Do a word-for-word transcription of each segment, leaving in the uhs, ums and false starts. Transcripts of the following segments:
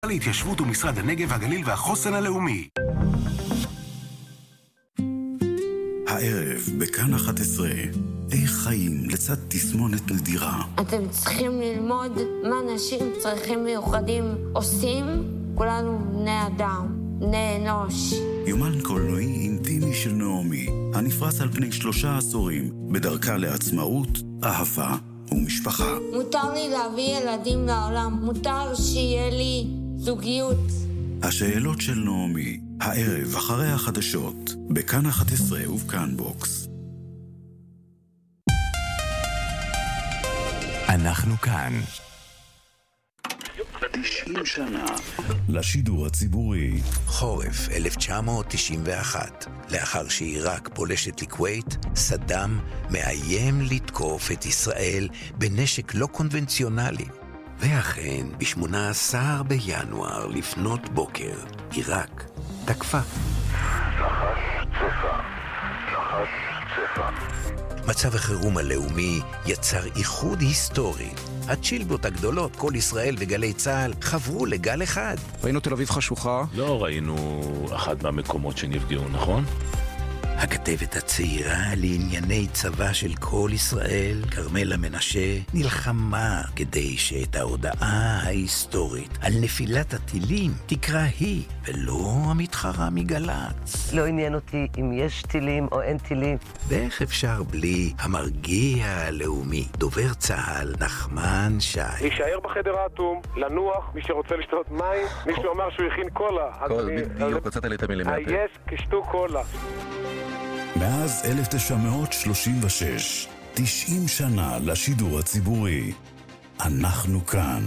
להתיישבות ומשרד הנגב, הגליל והחוסן הלאומי. הערב בכאן אחת עשרה, איך חיים לצד תסמונת נדירה. אתם צריכים ללמוד מה אנשים צריכים מיוחדים עושים. כולנו בני אדם, בני אנוש. יומן קולנועי אינטימי של נעמי, הנפרס על פני שלושה עשורים, בדרכה לעצמאות, אהבה ומשפחה. מותר לי להביא ילדים לעולם, מותר שיהיה לי זוגיות. השאלות של נעמי, הערב אחרי החדשות, בכאן אחת עשרה ובכאן בוקס. אנחנו כאן. תשעים שנה לשידור הציבורי. חורף אלף תשע מאות תשעים ואחת. לאחר שעיראק פולשת לכווית, סדאם מאיים לתקוף את ישראל בנשק לא קונבנציונלי. ואכן, ב-שמונה עשר בינואר לפנות בוקר, עיראק תקפה. נחש צפה, נחש צפה. מצב החירום הלאומי יצר איחוד היסטורי. הצ'ילבות הגדולות, כל ישראל וגלי צהל, חברו לגל אחד. ראינו תל אביב חשוכה. לא ראינו אחד מהמקומות שנפגעו, נכון? הכתבת הצעירה לענייני צבא של כל ישראל, כרמלה מנשה, נלחמה כדי שאת ההודעה ההיסטורית על נפילת הטילים תקרא היא, ולא המתחרה מגלץ. לא עניין אותי אם יש טילים או אין טילים. ואיך אפשר בלי המרגיע הלאומי, דובר צהל נחמן שי. להישאר בחדר האטום, לנוח, מי שרוצה לשתות מים, מישהו אמר שהוא הכין קולה. קולה, בדיוק, קצת עלית מילים מהפה. היס, כשתו קולה. מאז אלף תשע מאות שלושים ושש, תשעים שנה לשידור הציבורי. אנחנו כאן.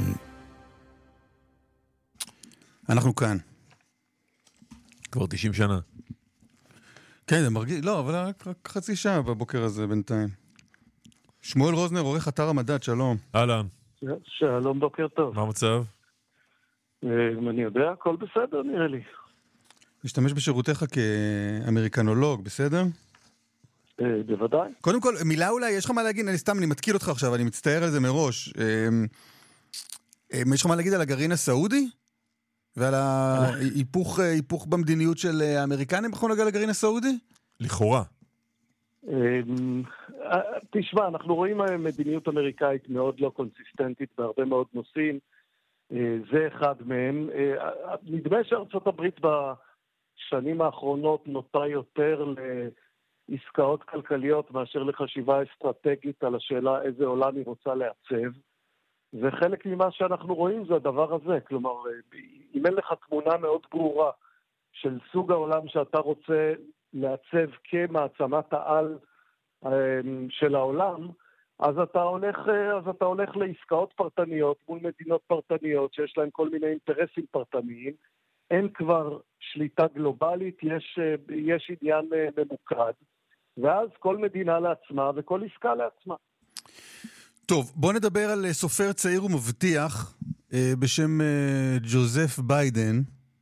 אנחנו כאן. כבר תשעים שנה. כן, זה מרגיש, לא, אבל רק, רק חצי שעה בבוקר הזה בינתיים. שמואל רוזנר, עורך אתר המדד, שלום. אהלן. שלום, בוקר טוב. מה המצב? אני יודע, הכל בסדר נראה לי. משתמש בשירותיך כאמריקנולוג, בסדר? בוודאי. קודם כל, מילה אולי, יש לך מה להגיד? אני סתם, אני מתקיל אותך עכשיו, אני מצטער על זה מראש. יש לך מה להגיד על הגרעין הסעודי? ועל ההיפוך, היפוך במדיניות של האמריקנים בכל נוגע לגרעין הסעודי? לכאורה. תשמע, אנחנו רואים מדיניות אמריקאית מאוד לא קונסיסטנטית בהרבה מאוד נושאים. זה אחד מהם. נדמה שארצות הברית בשנים האחרונות נוטה יותר לעסקאות כלכליות מאשר לחשיבה אסטרטגית על השאלה איזה עולם היא רוצה לעצב. וחלק ממה שאנחנו רואים זה הדבר הזה. כלומר, אם אין לך תמונה מאוד ברורה של סוג העולם שאתה רוצה לעצב כמעצמת העל של העולם, אז אתה הולך, אז אתה הולך לעסקאות פרטניות מול מדינות פרטניות שיש להן כל מיני אינטרסים פרטניים. אין כבר שליטה גלובלית, יש, יש עניין ממוקד, ואז כל מדינה לעצמה וכל עסקה לעצמה. טוב, בוא נדבר על סופר צעיר ומבטיח בשם ג'וזף ביידן.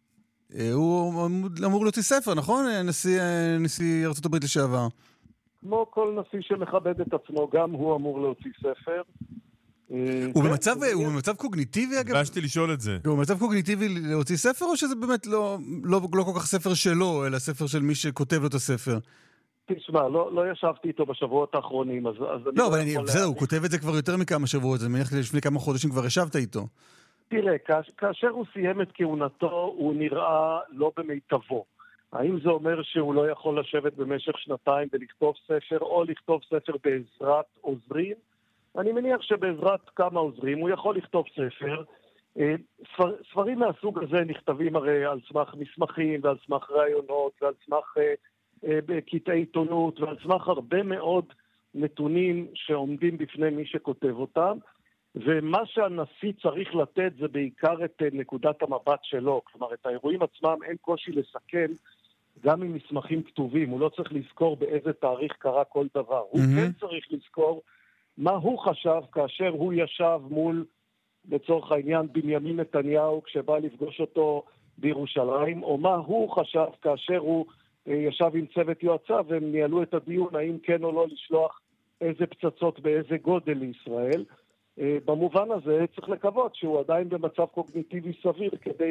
הוא אמור להוציא ספר, נכון? נשיא, נשיא ארצות הברית לשעבר. כמו כל נשיא שמכבד את עצמו, גם הוא אמור להוציא ספר. הוא במצב, הוא במצב קוגניטיבי, אגב? באשתי לשאול את זה. הוא במצב קוגניטיבי להוציא ספר, או שזה באמת לא, לא, לא כל כך ספר שלו, אלא ספר של מי שכותב לו את הספר? תשמע, לא, לא ישבתי איתו בשבועות האחרונים, אז, אז לא, אבל אני, בסדר, הוא כותב את זה כבר יותר מכמה שבועות, זה מניח לפני כמה חודשים כבר ישבת איתו. תראה, כאשר הוא סיים את כהונתו, הוא נראה לא במיטבו. האם זה אומר שהוא לא יכול לשבת במשך שנתיים ולכתוב ספר, או לכתוב ספר בעזרת עוזרים? אני מניח שבעזרת כמה עוזרים הוא יכול לכתוב ספר. ספר, ספרים מהסוג הזה נכתבים הרי על סמך מסמכים ועל סמך רעיונות ועל סמך קטעי עיתונות ועל סמך הרבה מאוד נתונים שעומדים בפני מי שכותב אותם. ומה שהנשיא צריך לתת זה בעיקר את נקודת המבט שלו. כלומר, את האירועים עצמם אין קושי לסכם גם עם מסמכים כתובים. הוא לא צריך לזכור באיזה תאריך קרה כל דבר. Mm-hmm. הוא כן צריך לזכור מה הוא חשב כאשר הוא ישב מול, לצורך העניין, בנימין נתניהו כשבא לפגוש אותו בירושלים, או מה הוא חשב כאשר הוא ישב עם צוות יועציו והם ניהלו את הדיון האם כן או לא לשלוח איזה פצצות באיזה גודל לישראל. במובן הזה צריך לקוות שהוא עדיין במצב קוגניטיבי סביר כדי